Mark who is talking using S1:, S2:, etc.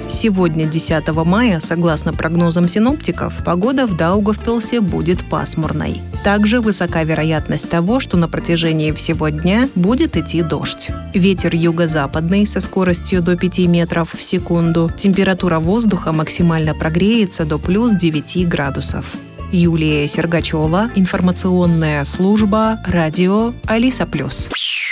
S1: Сегодня, 10 мая, согласно прогнозам синоптиков, погода в Даугавпилсе будет пасмурной. Также высока вероятность того, что на протяжении всего дня будет идти дождь. Ветер юго-западный со скоростью до 5 метров в секунду. Температура воздуха максимально прогреется до плюс 9 градусов. Юлия Сергачева, информационная служба, радио Алиса+.